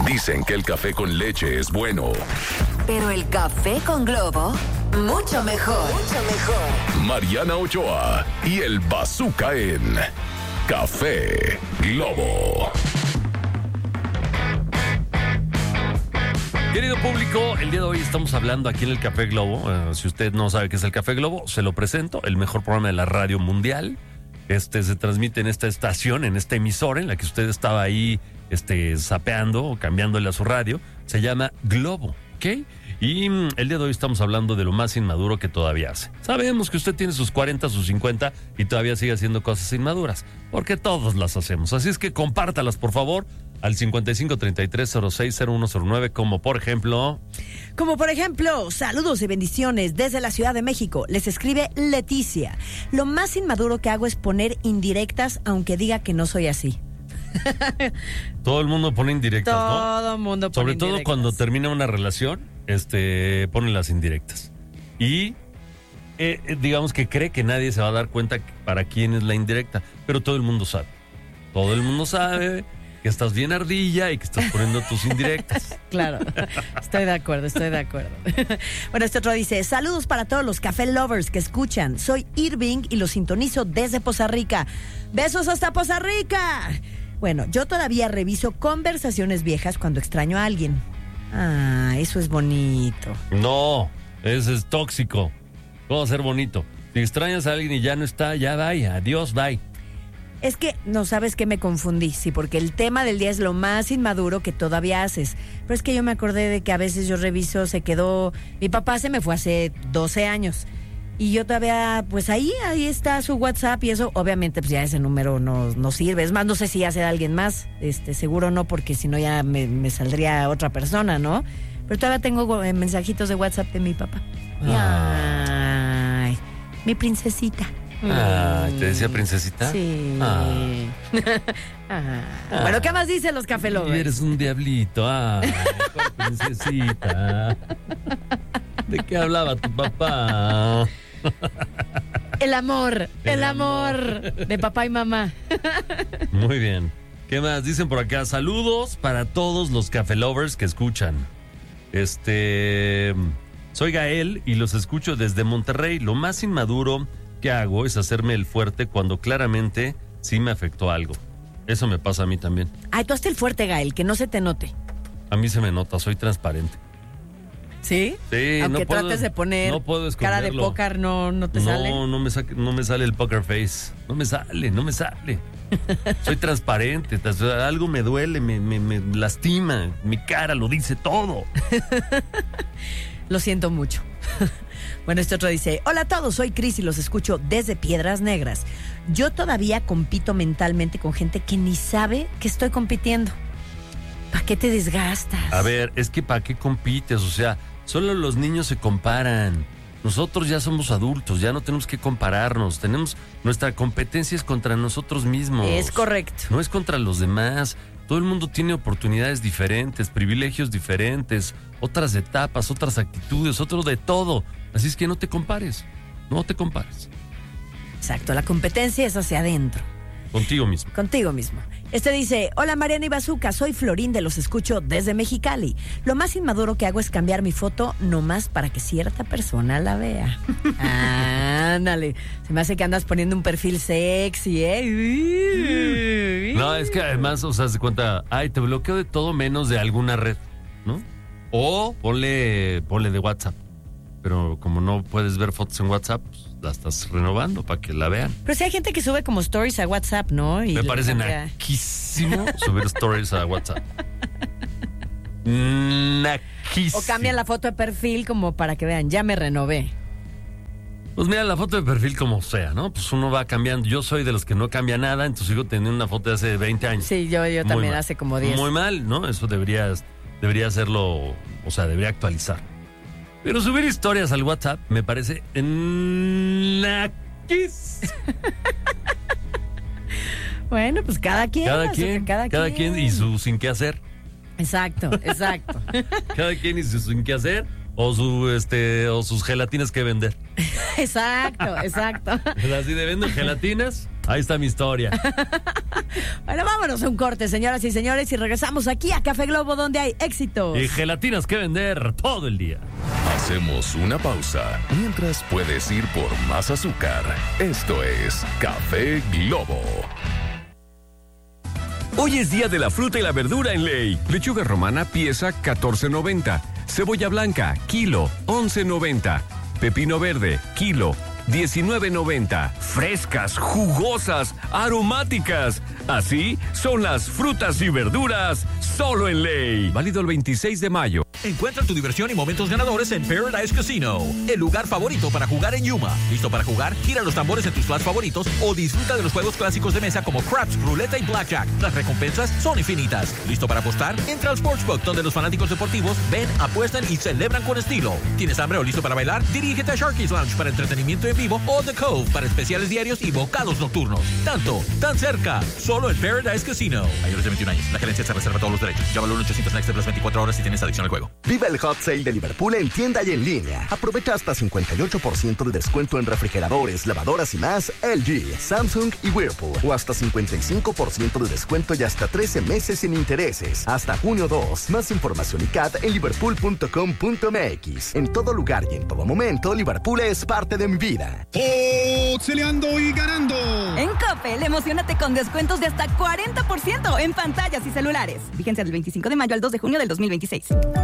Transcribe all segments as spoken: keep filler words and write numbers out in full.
Dicen que el café con leche es bueno. Pero el café con Globo, mucho mejor. Mucho mejor. Mariana Ochoa y el Bazooka en Café Globo. Querido público, el día de hoy estamos hablando aquí en el Café Globo. Uh, si usted no sabe qué es el Café Globo, se lo presento. El mejor programa de la radio mundial. Este se transmite en esta estación, en esta emisora, en la que usted estaba ahí este, zapeando o cambiándole a su radio. Se llama Globo, ¿ok? Y mm, el día de hoy estamos hablando de lo más inmaduro que todavía hace. Sabemos que usted tiene sus cuarenta, sus cincuenta y todavía sigue haciendo cosas inmaduras, porque todos las hacemos. Así es que compártalas, por favor, al cincuenta y cinco, treinta y tres, cero seis, cero uno cero nueve, como por ejemplo... Como por ejemplo, saludos y bendiciones desde la Ciudad de México. Les escribe Leticia. Lo más inmaduro que hago es poner indirectas, aunque diga que no soy así. Todo el mundo pone indirectas, ¿no? Todo el mundo pone Sobre todo indirectas. cuando termina una relación, este, ponen las indirectas. Y eh, eh, digamos que cree que nadie se va a dar cuenta para quién es la indirecta, pero todo el mundo sabe. Todo el mundo sabe que estás bien ardilla y que estás poniendo tus indirectas. Claro, estoy de acuerdo, estoy de acuerdo. Bueno, este otro dice, saludos para todos los café lovers que escuchan. Soy Irving y los sintonizo desde Poza Rica. ¡Besos hasta Poza Rica! Bueno, yo todavía reviso conversaciones viejas cuando extraño a alguien. Ah, eso es bonito. No, eso es tóxico. ¿Cómo va a ser bonito? Si extrañas a alguien y ya no está, ya bye, adiós, bye. Es que, no sabes que me confundí, sí, porque el tema del día es lo más inmaduro que todavía haces. Pero es que yo me acordé de que a veces yo reviso, se quedó... Mi papá se me fue hace doce años. Y yo todavía, pues ahí, ahí está su WhatsApp y eso, obviamente, pues ya ese número no, no sirve. Es más, no sé si ya será alguien más, este, seguro no, porque si no ya me, me saldría otra persona, ¿no? Pero todavía tengo eh, mensajitos de WhatsApp de mi papá. Ah. Ay, mi princesita. Ah, ¿te decía princesita? Sí. Ah. Ah. Bueno, ¿qué más dicen los café lovers? Eres un diablito, ah, princesita. ¿De qué hablaba tu papá? El amor, el, El amor. amor de papá y mamá. Muy bien. ¿Qué más? Dicen por acá, saludos para todos los café lovers que escuchan. Este, soy Gael y los escucho desde Monterrey. Lo más inmaduro que hago es hacerme el fuerte cuando claramente sí me afectó algo. Eso me pasa a mí también. Ay, tú hazte el fuerte, Gael, que no se te note. A mí se me nota, soy transparente. ¿Sí? Sí, Aunque no puedo, trates de poner no puedo cara de esconderlo. póker, no, no te no, sale. No, me saque, no me sale el poker face. No me sale, no me sale. Soy transparente. Algo me duele, me, me, me lastima. Mi cara lo dice todo. Lo siento mucho. Bueno, este otro dice, hola a todos, soy Cris y los escucho desde Piedras Negras. Yo todavía compito mentalmente con gente que ni sabe que estoy compitiendo. ¿Para qué te desgastas? A ver, es que ¿para qué compites? O sea, solo los niños se comparan. Nosotros ya somos adultos, ya no tenemos que compararnos. Tenemos, nuestra competencia es contra nosotros mismos. Es correcto. No es contra los demás. Todo el mundo tiene oportunidades diferentes, privilegios diferentes, otras etapas, otras actitudes, otro de todo. Así es que no te compares, no te compares. Exacto, la competencia es hacia adentro. Contigo mismo. Contigo mismo. Este dice, hola Mariana y Bazooka, soy Florinde, los escucho desde Mexicali. Lo más inmaduro que hago es cambiar mi foto nomás para que cierta persona la vea. Ándale, se me hace que andas poniendo un perfil sexy, ¿eh? No, es que además, o sea, se cuenta, ay, te bloqueo de todo menos de alguna red, ¿no? O ponle, ponle de WhatsApp. Pero como no puedes ver fotos en WhatsApp, pues la estás renovando para que la vean. Pero si hay gente que sube como stories a WhatsApp, ¿no? Y me parece cambia... naquísimo subir stories a WhatsApp. Naquísimo. O cambian la foto de perfil como para que vean, ya me renové. Pues mira, la foto de perfil como sea, ¿no? Pues uno va cambiando. Yo soy de los que no cambia nada, entonces sigo teniendo una foto de hace veinte años. Sí, yo, yo también hace como diez. Muy mal, ¿no? Eso debería, debería hacerlo, o sea, debería actualizar. Pero subir historias al WhatsApp me parece naquis. Bueno, pues cada quien. Cada quien, cada, cada quien. quien y su sin qué hacer. Exacto, exacto. Cada quien y su sin qué hacer o su este o sus gelatinas que vender. Exacto, exacto. Así de venden gelatinas. Ahí está mi historia. Bueno, vámonos a un corte, señoras y señores, y regresamos aquí a Café Globo, donde hay éxitos. Y gelatinas que vender todo el día. Hacemos una pausa mientras puedes ir por más azúcar. Esto es Café Globo. Hoy es día de la fruta y la verdura en Ley. Lechuga romana pieza catorce noventa. Cebolla blanca, kilo, once noventa. Pepino verde, kilo, diecinueve noventa. Frescas, jugosas, aromáticas. Así son las frutas y verduras solo en Ley. Válido el veintiséis de mayo. Encuentra tu diversión y momentos ganadores en Paradise Casino, el lugar favorito para jugar en Yuma. ¿Listo para jugar? Gira los tambores en tus slots favoritos o disfruta de los juegos clásicos de mesa como Craps, Ruleta y Blackjack. Las recompensas son infinitas. ¿Listo para apostar? Entra al Sportsbook, donde los fanáticos deportivos ven, apuestan y celebran con estilo. ¿Tienes hambre o listo para bailar? Dirígete a Sharky's Lounge para entretenimiento en vivo o The Cove para especiales diarios y bocados nocturnos. Tanto, tan cerca, solo en Paradise Casino. Mayores de veintiún años. La gerencia se reserva todos los derechos. Llámalo al ochocientos Next de las veinticuatro horas si tienes adicción al juego. Viva el Hot Sale de Liverpool en tienda y en línea. Aprovecha hasta cincuenta y ocho por ciento de descuento en refrigeradores, lavadoras y más L G, Samsung y Whirlpool. O hasta cincuenta y cinco por ciento de descuento y hasta trece meses sin intereses. Hasta junio dos. Más información y C A T en liverpool punto com punto m x. En todo lugar y en todo momento, Liverpool es parte de mi vida. ¡Celeando y ganando! En Coppel, emocionate con descuentos de hasta cuarenta por ciento en pantallas y celulares. Vigencia del veinticinco de mayo al dos de junio del dos mil veintiséis.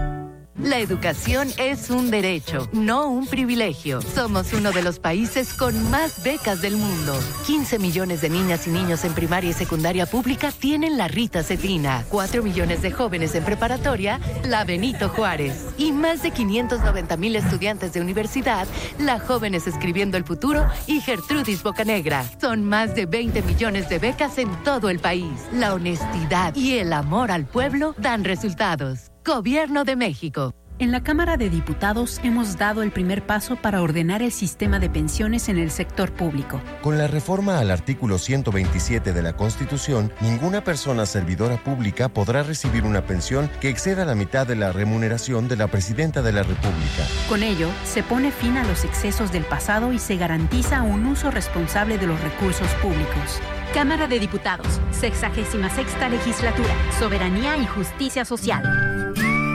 La educación es un derecho, no un privilegio. Somos uno de los países con más becas del mundo. quince millones de niñas y niños en primaria y secundaria pública tienen la Rita Cetina. cuatro millones de jóvenes en preparatoria, la Benito Juárez. Y más de quinientos noventa mil estudiantes de universidad, la Jóvenes Escribiendo el Futuro y Gertrudis Bocanegra. Son más de veinte millones de becas en todo el país. La honestidad y el amor al pueblo dan resultados. Gobierno de México. En la Cámara de Diputados hemos dado el primer paso para ordenar el sistema de pensiones en el sector público. Con la reforma al artículo ciento veintisiete de la Constitución, ninguna persona servidora pública podrá recibir una pensión que exceda la mitad de la remuneración de la Presidenta de la República. Con ello, se pone fin a los excesos del pasado y se garantiza un uso responsable de los recursos públicos. Cámara de Diputados, sexagésima sexta legislatura, soberanía y justicia social.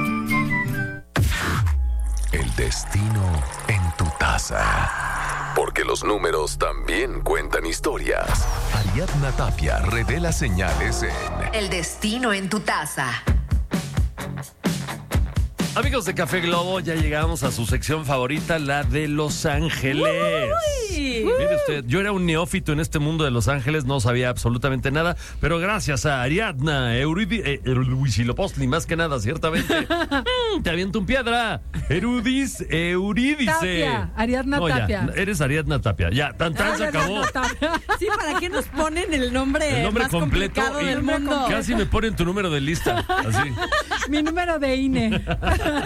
El destino en tu taza. Porque los números también cuentan historias. Ariadna Tapia revela señales en El destino en tu taza. Amigos de Café Globo, ya llegamos a su sección favorita, la de Los Ángeles. Uy. Mire usted, yo era un neófito en este mundo de Los Ángeles, no sabía absolutamente nada, pero gracias a Ariadna Euridi, eh, Huitzilopochtli, más que nada, ciertamente. mm, te aviento un piedra. Erudis, Eurídice. Tapia, Ariadna no, ya, Tapia. Eres Ariadna Tapia. Ya, tan tan se acabó. Sí, ¿para qué nos ponen el nombre, El nombre más completo complicado y del mundo? casi me ponen tu número de lista. Así. Mi número de I N E.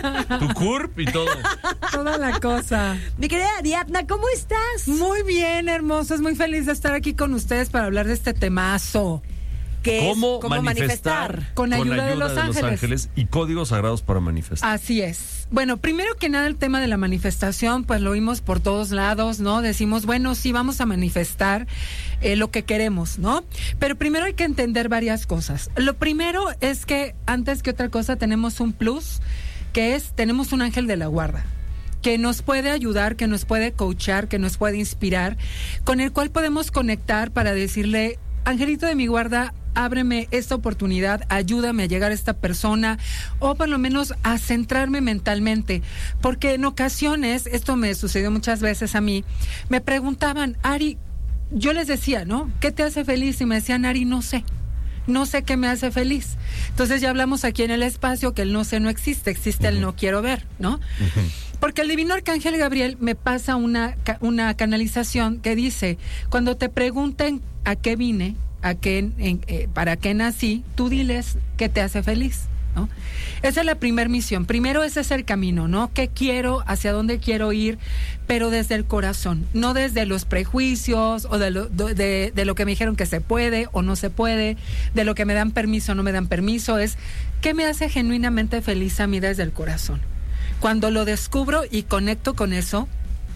Tu C U R P y todo. Toda la cosa. Mi querida Ariadna, ¿cómo estás? Muy bien, hermosos. Muy feliz de estar aquí con ustedes para hablar de este temazo. ¿Qué ¿Cómo, es? ¿Cómo manifestar? manifestar? Con ayuda de Los Ángeles. Y códigos sagrados para manifestar. Así es. Bueno, primero que nada el tema de la manifestación, pues lo oímos por todos lados, ¿no? Decimos, bueno, sí, vamos a manifestar eh, lo que queremos, ¿no? Pero primero hay que entender varias cosas. Lo primero es que, antes que otra cosa, tenemos un plus, que es, tenemos un ángel de la guarda, que nos puede ayudar, que nos puede coachar, que nos puede inspirar, con el cual podemos conectar para decirle, angelito de mi guarda, ábreme esta oportunidad, ayúdame a llegar a esta persona, o por lo menos a centrarme mentalmente, porque en ocasiones, esto me sucedió muchas veces a mí, me preguntaban, Ari, yo les decía, ¿no? ¿Qué te hace feliz? Y me decían, Ari, no sé. No sé qué me hace feliz. Entonces ya hablamos aquí en el espacio que el no sé no existe, existe el no quiero ver, ¿no? Uh-huh. Porque el divino arcángel Gabriel me pasa una, una canalización que dice, cuando te pregunten a qué vine, a qué, en, eh, para qué nací, tú diles qué te hace feliz, ¿no? Esa es la primer misión. Primero ese es el camino, ¿no? ¿Qué quiero? ¿Hacia dónde quiero ir? Pero desde el corazón, no desde los prejuicios o de lo, de, de lo que me dijeron que se puede o no se puede, de lo que me dan permiso o no me dan permiso. Es ¿qué me hace genuinamente feliz a mí desde el corazón? Cuando lo descubro y conecto con eso,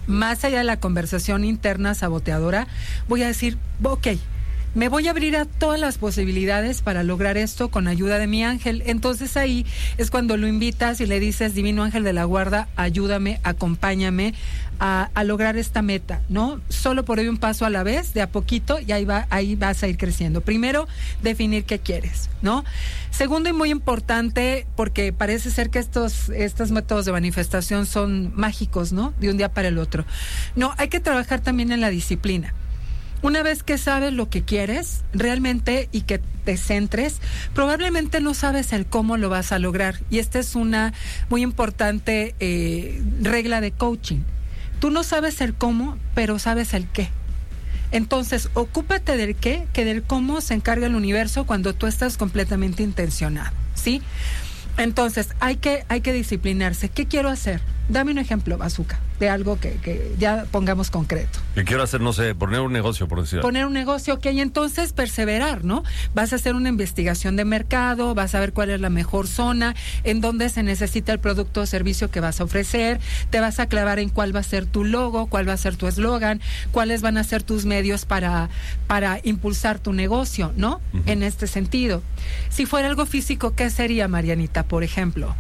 más allá de la conversación interna saboteadora, voy a decir, ok, me voy a abrir a todas las posibilidades para lograr esto con ayuda de mi ángel. Entonces ahí es cuando lo invitas y le dices, divino ángel de la guarda, ayúdame, acompáñame a, a lograr esta meta, ¿no? Solo por hoy un paso a la vez, de a poquito, y ahí va, ahí vas a ir creciendo. Primero, definir qué quieres, ¿no? Segundo, y muy importante, porque parece ser que estos, estos métodos de manifestación son mágicos, ¿no? De un día para el otro. No, hay que trabajar también en la disciplina. Una vez que sabes lo que quieres realmente y que te centres, probablemente no sabes el cómo lo vas a lograr. Y esta es una muy importante eh, regla de coaching. Tú no sabes el cómo, pero sabes el qué. Entonces, ocúpate del qué, que del cómo se encarga el universo cuando tú estás completamente intencionado, ¿sí? Entonces, hay que, hay que disciplinarse. ¿Qué quiero hacer? Dame un ejemplo, Bazooka, de algo que, que ya pongamos concreto. Que quiero hacer, no sé, poner un negocio, por decir. Poner un negocio, ok, y entonces perseverar, ¿no? Vas a hacer una investigación de mercado, vas a ver cuál es la mejor zona, en dónde se necesita el producto o servicio que vas a ofrecer, te vas a clavar en cuál va a ser tu logo, cuál va a ser tu eslogan, cuáles van a ser tus medios para, para impulsar tu negocio, ¿no? Uh-huh. En este sentido. Si fuera algo físico, ¿qué sería, Marianita, por ejemplo?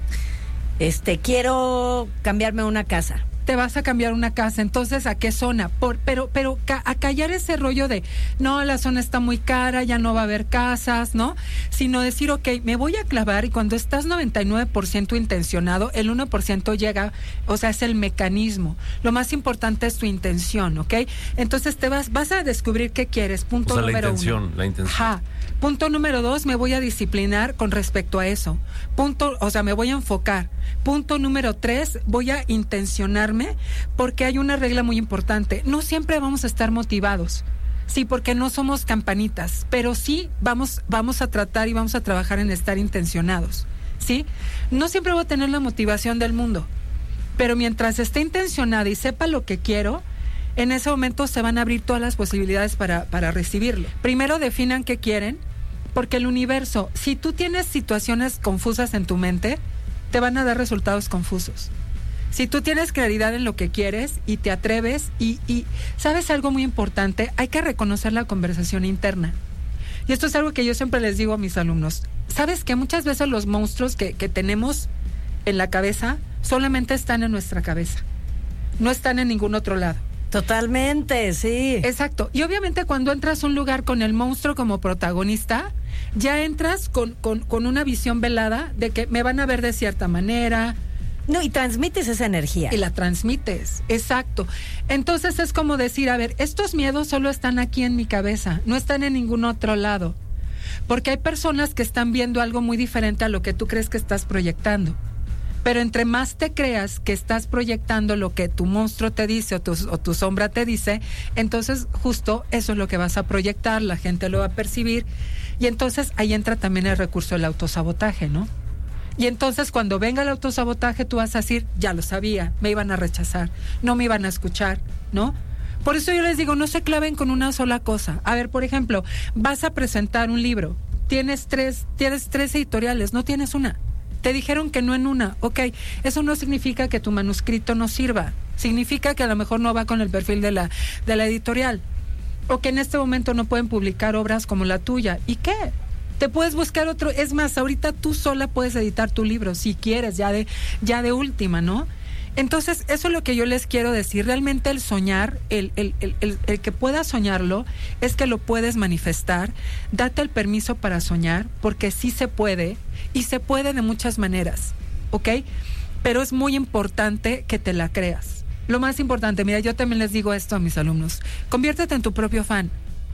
Este, quiero cambiarme a una casa. Te vas a cambiar una casa, entonces ¿a qué zona? Por, pero pero ca- a callar ese rollo de no, la zona está muy cara, ya no va a haber casas, ¿no? Sino decir, ok, me voy a clavar, y cuando estás noventa y nueve por ciento intencionado, el uno por ciento llega, o sea, es el mecanismo. Lo más importante es tu intención, ¿ok? Entonces te vas, vas a descubrir qué quieres, punto o sea, número la intención, uno. La intención. Ajá. Punto número dos, me voy a disciplinar con respecto a eso. Punto, o sea, me voy a enfocar. Punto número tres, voy a intencionarme, porque hay una regla muy importante. No siempre vamos a estar motivados. Sí, porque no somos campanitas, pero sí vamos, vamos a tratar y vamos a trabajar en estar intencionados. ¿Sí? No siempre voy a tener la motivación del mundo, pero mientras esté intencionada y sepa lo que quiero, en ese momento se van a abrir todas las posibilidades para, para recibirlo. Primero definan qué quieren, porque el universo, si tú tienes situaciones confusas en tu mente, te van a dar resultados confusos. Si tú tienes claridad en lo que quieres y te atreves y, y ¿sabes algo muy importante? Hay que reconocer la conversación interna. Y esto es algo que yo siempre les digo a mis alumnos. ¿Sabes que muchas veces los monstruos que, que tenemos en la cabeza solamente están en nuestra cabeza? No están en ningún otro lado. Totalmente, sí. Exacto. Y obviamente cuando entras a un lugar con el monstruo como protagonista, ya entras con, con, con una visión velada de que me van a ver de cierta manera. No, y transmites esa energía. Y la transmites, exacto. Entonces es como decir, a ver, estos miedos solo están aquí en mi cabeza, no están en ningún otro lado. Porque hay personas que están viendo algo muy diferente a lo que tú crees que estás proyectando. Pero entre más te creas que estás proyectando lo que tu monstruo te dice o tu, o tu sombra te dice, entonces justo eso es lo que vas a proyectar, la gente lo va a percibir, y entonces ahí entra también el recurso del autosabotaje, ¿no? Y entonces cuando venga el autosabotaje tú vas a decir, ya lo sabía, me iban a rechazar, no me iban a escuchar, ¿no? Por eso yo les digo, no se claven con una sola cosa. A ver, por ejemplo, vas a presentar un libro, tienes tres, tienes tres editoriales, no tienes una. Te dijeron que no en una, ok, eso no significa que tu manuscrito no sirva, significa que a lo mejor no va con el perfil de la, de la editorial, o que en este momento no pueden publicar obras como la tuya. ¿Y qué? Te puedes buscar otro, es más, ahorita tú sola puedes editar tu libro, si quieres, ya de, ya de última, ¿no? Entonces, eso es lo que yo les quiero decir. Realmente el soñar, el, el, el, el, el que puedas soñarlo, es que lo puedes manifestar. Date el permiso para soñar, porque sí se puede, y se puede de muchas maneras, ¿ok? Pero es muy importante que te la creas. Lo más importante, mira, yo también les digo esto a mis alumnos, conviértete en tu propio fan.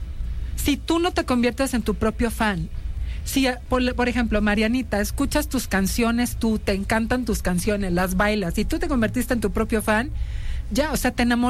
Si tú no te conviertes en tu propio fan, si, por, por ejemplo, Marianita, escuchas tus canciones, tú, te encantan tus canciones, las bailas, y tú te convertiste en tu propio fan, ya, o sea, te enamoras